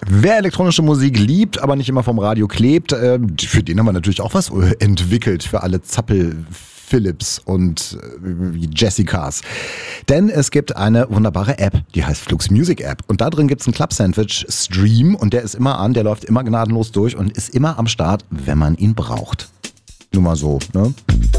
Wer elektronische Musik liebt, aber nicht immer vom Radio klebt, für den haben wir natürlich auch was entwickelt, für alle Zappel-Philips und Jessicas. Denn es gibt eine wunderbare App, die heißt Flux Music App. Und da drin gibt es einen Club Sandwich Stream und der ist immer an, der läuft immer gnadenlos durch und ist immer am Start, wenn man ihn braucht. Nur mal so, ne?